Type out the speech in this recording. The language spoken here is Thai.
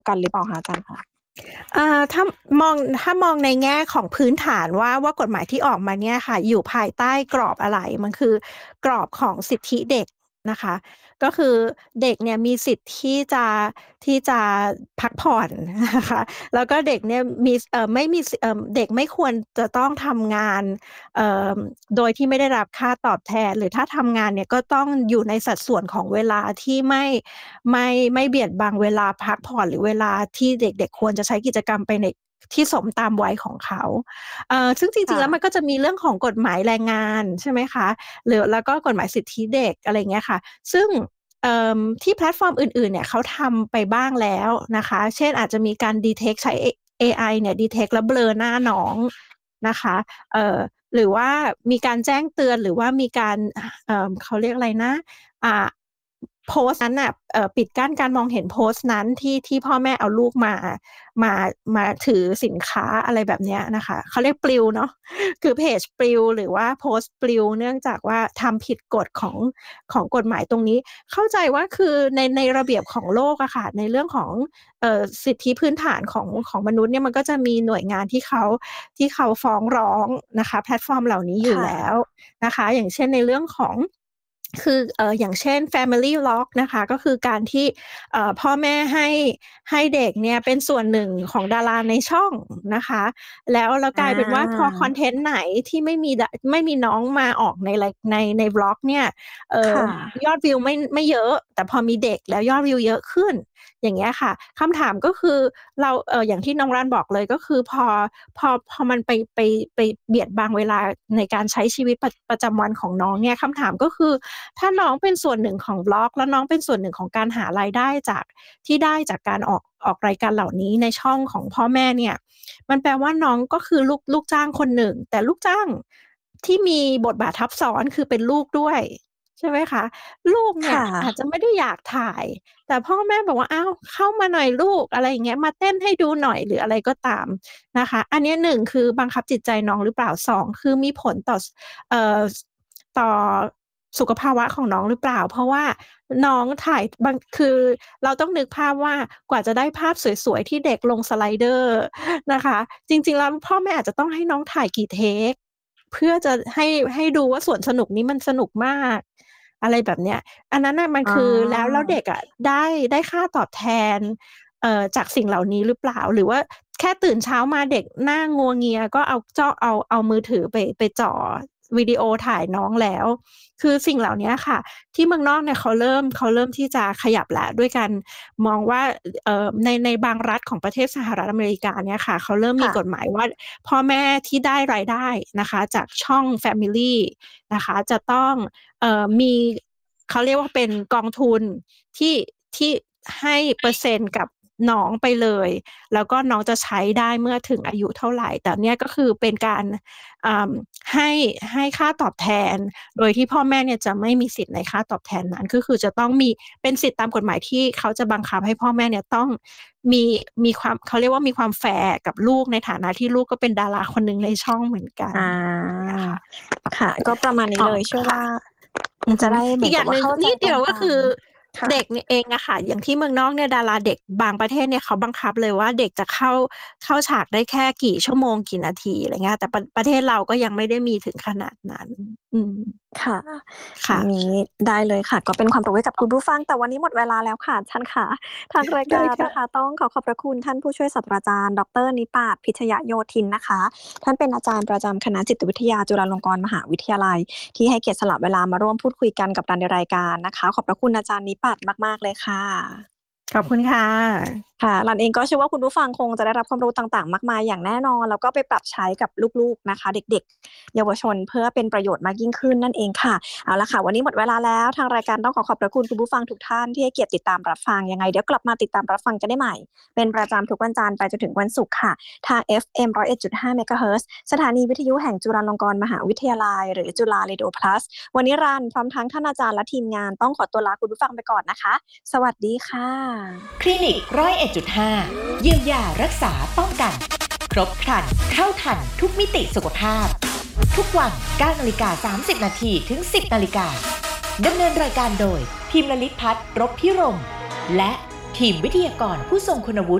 กันหรือเปล่าคะอาจารย์คะถ้ามองในแง่ของพื้นฐานว่ากฎหมายที่ออกมาเนี่ยค่ะอยู่ภายใต้กรอบอะไรมันคือกรอบของสิทธิเด็กนะคะก็คือเด็กเนี่ยมีสิทธิ์ที่จะพักผ่อนนะคะแล้วก็เด็กเนี่ยมีไม่มีเด็กไม่ควรจะต้องทำงานเอ่อโดยที่ไม่ได้รับค่าตอบแทนหรือถ้าทำงานเนี่ยก็ต้องอยู่ในสัดส่วนของเวลาที่ไม่เบียดบังเวลาพักผ่อนหรือเวลาที่เด็กๆควรจะใช้กิจกรรมไปในที่สมตามวัยของเขาซึ่งจริงๆแล้วมันก็จะมีเรื่องของกฎหมายแรงงานใช่ไหมคะแล้วก็กฎหมายสิทธิเด็กอะไรเงี้ยค่ะซึ่งที่แพลตฟอร์มอื่นๆเนี่ยเขาทำไปบ้างแล้วนะคะเช่นอาจจะมีการ detect ใช้ AI เนี่ย detect แล้วเบลอหน้าน้องนะคะหรือว่ามีการแจ้งเตือนหรือว่ามีการเขาเรียกอะไรนะโพสต์นั้นน่ะปิดกั้นการมองเห็นโพสต์นั้นที่พ่อแม่เอาลูกมาถือสินค้าอะไรแบบนี้นะคะเขาเรียกปลิวเนาะคือเพจปลิวหรือว่าโพสต์ปลิวเนื่องจากว่าทำผิดกฎของกฎหมายตรงนี้เข้าใจว่าคือในระเบียบของโลกอะค่ะในเรื่องของสิทธิพื้นฐานของมนุษย์เนี่ยมันก็จะมีหน่วยงานที่เขาฟ้องร้องนะคะแพลตฟอร์มเหล่านี้อยู่แล้วนะคะอย่างเช่นในเรื่องของคืออย่างเช่น Family Log นะคะก็คือการที่พ่อแม่ให้เด็กเนี่ยเป็นส่วนหนึ่งของดาราในช่องนะคะแล้วกลายเป็นว่าพอคอนเทนต์ไหนที่ไม่มีน้องมาออกในบล็อกเนี่ยยอดวิวไม่เยอะแต่พอมีเด็กแล้วยอดวิวเยอะขึ้นอย่างเงี้ยค่ะคำถามก็คือเราอย่างที่น้องรันบอกเลยก็คือพอมันไปเบียดบังเวลาในการใช้ชีวิตประจำวันของน้องเนี่ยคำถามก็คือถ้าน้องเป็นส่วนหนึ่งของบล็อกแล้วน้องเป็นส่วนหนึ่งของการหารายได้จากการออกรายการเหล่านี้ในช่องของพ่อแม่เนี่ยมันแปลว่าน้องก็คือลูกจ้างคนหนึ่งแต่ลูกจ้างที่มีบทบาททับซ้อนคือเป็นลูกด้วยใช่ไหมคะลูกเนี่ยอาจจะไม่ได้อยากถ่ายแต่พ่อแม่บอกว่าอ้าวเข้ามาหน่อยลูกอะไรอย่างเงี้ยมาเต้นให้ดูหน่อยหรืออะไรก็ตามนะคะอันนี้หนึ่งคือบังคับจิตใจน้องหรือเปล่าสองคือมีผลต่อสุขภาวะของน้องหรือเปล่าเพราะว่าน้องถ่ายคือเราต้องนึกภาพว่ากว่าจะได้ภาพสวยๆที่เด็กลงสไลเดอร์นะคะจริงๆแล้วพ่อแม่อาจจะต้องให้น้องถ่ายกี่เทคเพื่อจะให้ดูว่าสวนสนุกนี้มันสนุกมากอะไรแบบเนี้ยอันนั้นน่ะมันคือแล้วเด็กอ่ะได้ค่าตอบแทนจากสิ่งเหล่านี้หรือเปล่าหรือว่าแค่ตื่นเช้ามาเด็กหน้างัวเงียก็เอามือถือไปจ่อวิดีโอถ่ายน้องแล้วคือสิ่งเหล่านี้ค่ะที่เมืองนอกเนี่ยเขาเริ่มที่จะขยับแล้วด้วยกันมองว่าในบางรัฐของประเทศสหรัฐอเมริกาเนี่ยค่ะเขาเริ่มมีกฎหมายว่าพ่อแม่ที่ได้รายได้นะคะจากช่อง Family นะคะจะต้องมีเขาเรียกว่าเป็นกองทุนที่ให้เปอร์เซ็นต์กับน้องไปเลยแล้วก็น้องจะใช้ได้เมื่อถึงอายุเท่าไหร่แต่เนี่ยก็คือเป็นการให้ค่าตอบแทนโดยที่พ่อแม่เนี่ยจะไม่มีสิทธิ์ในค่าตอบแทนนั้นก็คือจะต้องมีเป็นสิทธิตามกฎหมายที่เขาจะบังคับให้พ่อแม่เนี่ยต้องมีความเขาเรียกว่ามีความแฟร์กับลูกในฐานะที่ลูกก็เป็นดาราคนหนึ่งในช่องเหมือนกันค่ะก็ประมาณนี้เลยเชื่อว่าจะได้อีกอย่างหนึ่งนิดเดียวก็คือเด็กเองอะค่ะอย่างที่เมืองนอกเนี่ยดาราเด็กบางประเทศเนี่ยเขาบังคับเลยว่าเด็กจะเข้าฉากได้แค่กี่ชั่วโมงกี่นาทีอะไรเงี้ยแต่ประเทศเราก็ยังไม่ได้มีถึงขนาดนั้นค่ะนี้ได้เลยค่ะก็เป็นความรู้ให้กับคุณผู้ฟังแต่วันนี้หมดเวลาแล้วค่ะท่านค่ะทางรายการนะคะต้องขอบพระคุณท่านผู้ช่วยศาสตราจารย์ดร.นิปาศพิชยโยธินนะคะท่านเป็นอาจารย์ประจำคณะจิตวิทยาจุฬาลงกรณ์มหาวิทยาลัยที่ให้เกียรติสละเวลามาร่วมพูดคุยกันกับเราในรายการนะคะขอบพระคุณอาจารย์นิปาศมากๆเลยค่ะขอบคุณค่ะรันเองก็เชื่อว่าคุณผู้ฟังคงจะได้รับความรู้ต่างๆมากมายอย่างแน่นอนแล้วก็ไปปรับใช้กับลูกๆนะคะเด็กๆเยาวชนเพื่อเป็นประโยชน์มากยิ่งขึ้นนั่นเองค่ะเอาละค่ะวันนี้หมดเวลาแล้วทางรายการต้องขอบพระคุณคุณผู้ฟังทุกท่านที่ให้เกียรติติดตามรับฟังยังไงเดี๋ยวกลับมาติดตามรับฟังกันได้ใหม่เป็นประจำทุกวันจันทร์ไปจนถึงวันศุกร์ค่ะทาง FM 101.5 MHz สถานีวิทยุแห่งจุฬาลงกรณ์มหาวิทยาลัยหรือจุฬาเรดิโอ Plus วันนี้รันพร้อมทั้งท่านอาจารย์และทีมงานต้องขอตัวลาคุณผู้ฟังไปก่อนนะคะสวัสดีค่ะคลินิก101.5 เยียวยารักษาป้องกันครบครันเท่าทันทุกมิติสุขภาพทุกวัน 9:30 น.ถึง 10:00 น.ดำเนินรายการโดยพิมพ์ลลิตพัฒน์ รบพิรมและทีมวิทยากรผู้ทรงคุณวุฒิ